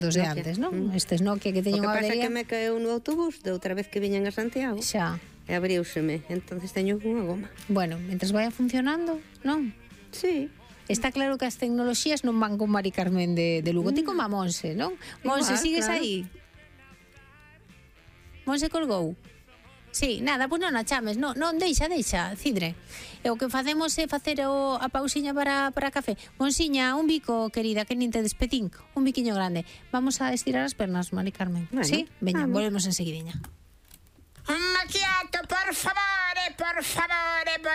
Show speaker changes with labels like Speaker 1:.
Speaker 1: dos de antes, non? Estes Nokia que teñen
Speaker 2: O que
Speaker 1: unha
Speaker 2: pasa é
Speaker 1: batería.
Speaker 2: que me caeu no autobús de outra vez que viñan a Santiago
Speaker 1: Xa.
Speaker 2: e abriúseme, entonces teño unha goma.
Speaker 1: Bueno, mentres vaya funcionando, non?
Speaker 2: Sí.
Speaker 1: Está claro que as tecnoloxías non van con Mari Carmen de Lugo. Ti como a Monse, non? Monse,
Speaker 2: Igual,
Speaker 1: sigues
Speaker 2: claro.
Speaker 1: aí? Monse colgou? Sí, nada, pois non a chames, non, deixa, Cidre. E o que facemos é facer a pausiña para café. Monsiña, un bico, querida, que nin te despedín, un biquiño grande. Vamos a estirar as pernas, Mari Carmen.
Speaker 2: Bueno,
Speaker 1: Sí? Veña,
Speaker 2: vamos.
Speaker 1: volvemos enseguidiña.
Speaker 3: Un macchiato, por favore, por favore.